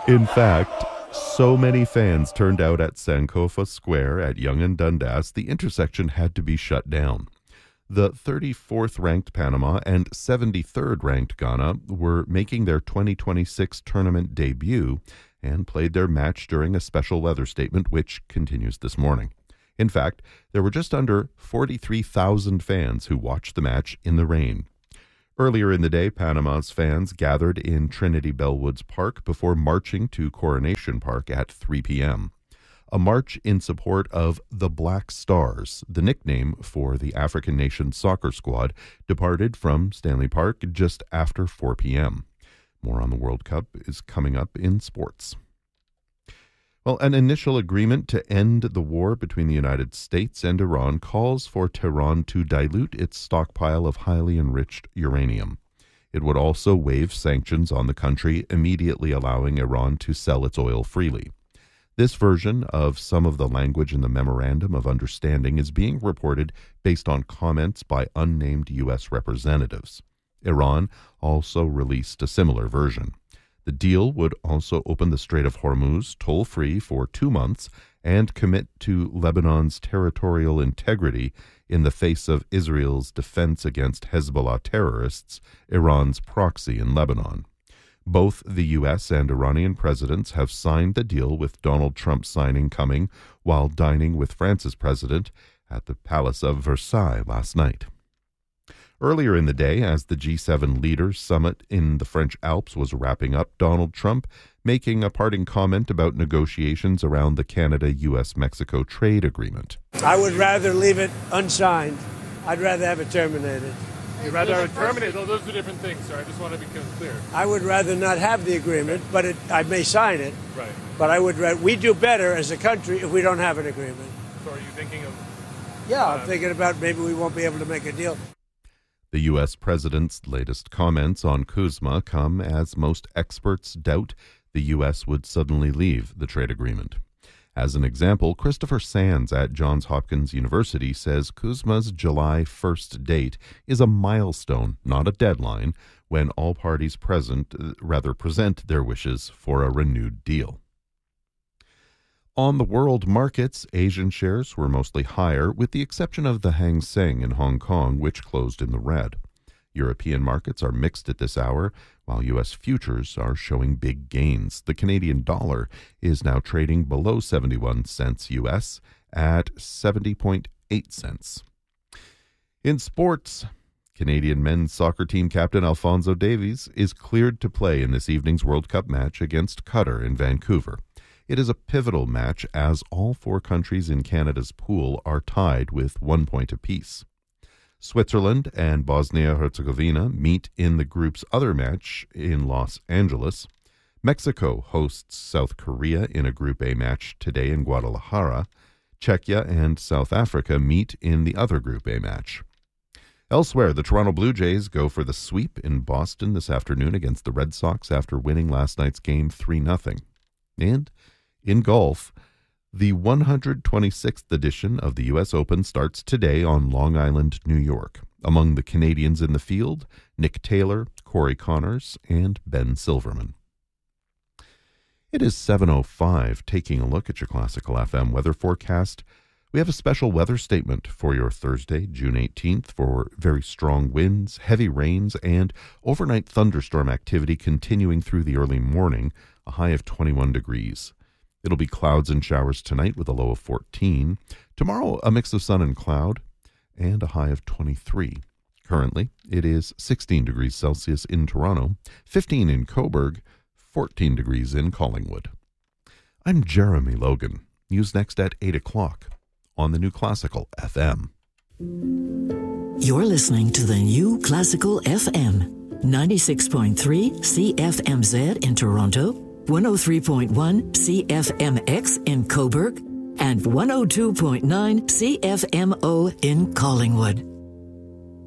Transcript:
In fact, so many fans turned out at Sankofa Square at Yonge and Dundas, the intersection had to be shut down. The 34th ranked Panama and 73rd ranked Ghana were making their 2026 tournament debut and played their match during a special weather statement, which continues this morning. In fact, there were just under 43,000 fans who watched the match in the rain. Earlier in the day, Panama's fans gathered in Trinity Bellwoods Park before marching to Coronation Park at 3 p.m. A march in support of the Black Stars, the nickname for the African nation soccer squad, departed from Stanley Park just after 4 p.m. More on the World Cup is coming up in sports. Well, an initial agreement to end the war between the United States and Iran calls for Tehran to dilute its stockpile of highly enriched uranium. It would also waive sanctions on the country, immediately allowing Iran to sell its oil freely. This version of some of the language in the Memorandum of Understanding is being reported based on comments by unnamed U.S. representatives. Iran also released a similar version. The deal would also open the Strait of Hormuz toll-free for 2 months and commit to Lebanon's territorial integrity in the face of Israel's defense against Hezbollah terrorists, Iran's proxy in Lebanon. Both the U.S. and Iranian presidents have signed the deal, with Donald Trump signing coming while dining with France's president at the Palace of Versailles last night. Earlier in the day, as the G7 leaders summit in the French Alps was wrapping up, Donald Trump making a parting comment about negotiations around the Canada-U.S.-Mexico trade agreement. I would rather leave it unsigned. I'd rather have it terminated. You'd rather have it terminated? Oh, those are different things, sir. I just want to become clear. I would rather not have the agreement, but I may sign it. Right. But we do better as a country if we don't have an agreement. So are you thinking of... Yeah, I'm thinking about maybe we won't be able to make a deal. The U.S. president's latest comments on Kuzma come as most experts doubt the U.S. would suddenly leave the trade agreement. As an example, Christopher Sands at Johns Hopkins University says Kuzma's July 1st date is a milestone, not a deadline, when all parties present their wishes for a renewed deal. On the world markets, Asian shares were mostly higher, with the exception of the Hang Seng in Hong Kong, which closed in the red. European markets are mixed at this hour, while U.S. futures are showing big gains. The Canadian dollar is now trading below 71 cents U.S. at 70.8 cents. In sports, Canadian men's soccer team captain Alphonso Davies is cleared to play in this evening's World Cup match against Qatar in Vancouver. It is a pivotal match as all 4 countries in Canada's pool are tied with 1 point apiece. Switzerland and Bosnia-Herzegovina meet in the group's other match in Los Angeles. Mexico hosts South Korea in a Group A match today in Guadalajara. Czechia and South Africa meet in the other Group A match. Elsewhere, the Toronto Blue Jays go for the sweep in Boston this afternoon against the Red Sox after winning last night's game 3-0. And in golf, the 126th edition of the U.S. Open starts today on Long Island, New York. Among the Canadians in the field, Nick Taylor, Corey Connors, and Ben Silverman. It is 7:05. Taking a look at your Classical FM weather forecast. We have a special weather statement for your Thursday, June 18th, for very strong winds, heavy rains, and overnight thunderstorm activity continuing through the early morning, a high of 21 degrees. It'll be clouds and showers tonight with a low of 14. Tomorrow, a mix of sun and cloud and a high of 23. Currently, it is 16 degrees Celsius in Toronto, 15 in Cobourg, 14 degrees in Collingwood. I'm Jeremy Logan. News next at 8 o'clock on the New Classical FM. You're listening to the New Classical FM, 96.3 CFMZ in Toronto, 103.1 CFMX in Cobourg, and 102.9 CFMO in Collingwood.